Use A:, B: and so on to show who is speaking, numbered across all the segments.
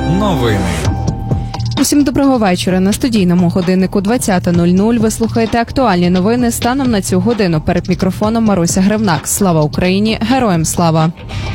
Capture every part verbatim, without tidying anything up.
A: Новини.
B: Усім доброго вечора. На студійному годиннику двадцята нуль нуль ви слухаєте актуальні новини станом на цю годину. Перед мікрофоном Маруся Гривнак. Слава Україні! Героям слава!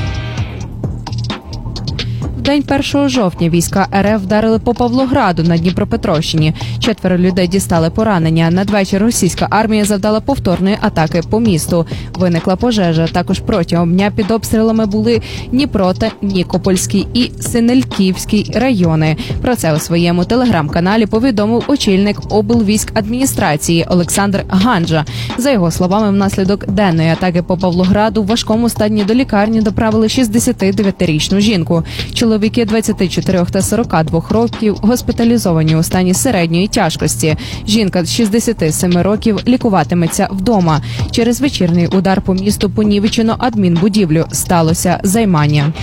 B: В день першого жовтня війська РФ вдарили по Павлограду на Дніпропетровщині. Четверо людей дістали поранення. Надвечір російська армія завдала повторної атаки по місту. Виникла пожежа. Також протягом дня під обстрілами були Дніпро та Нікопольський і Синельківський райони. Про це у своєму телеграм-каналі повідомив очільник облвійськадміністрації Олександр Ганджа. За його словами, внаслідок денної атаки по Павлограду в важкому стані до лікарні доправили шістдесятидев'ятирічну жінку. Чоловіки двадцяти чотирьох та сорока двох років госпіталізовані у стані середньої тяжкості. Жінка шістдесяти семи років лікуватиметься вдома. Через вечірній удар по місту понівечено адмінбудівлю. Сталося займання.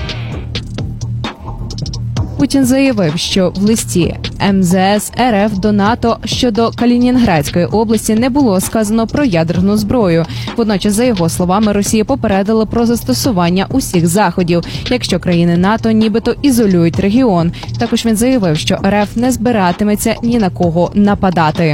B: Путін заявив, що в листі ем зе ес РФ до НАТО щодо Калінінградської області не було сказано про ядерну зброю. Водночас, за його словами, Росія попередила про застосування усіх заходів, якщо країни НАТО нібито ізолюють регіон. Також він заявив, що РФ не збиратиметься ні на кого нападати.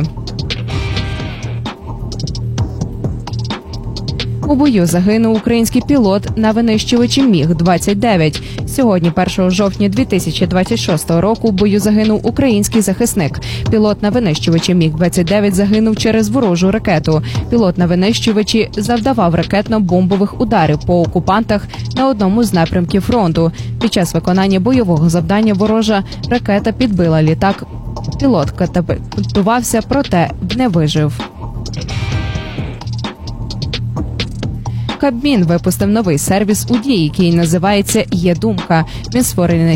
B: У бою загинув український пілот на винищувачі Міг двадцять дев'ять. Сьогодні, першого жовтня дві тисячі двадцять шостого року, в бою загинув український захисник. Пілот на винищувачі Міг двадцять дев'ять загинув через ворожу ракету. Пілот на винищувачі завдавав ракетно-бомбових ударів по окупантах на одному з напрямків фронту. Під час виконання бойового завдання ворожа ракета підбила літак. Пілот катапультувався, проте не вижив. Кабмін випустив новий сервіс у дії, який називається «Є думка». Він створений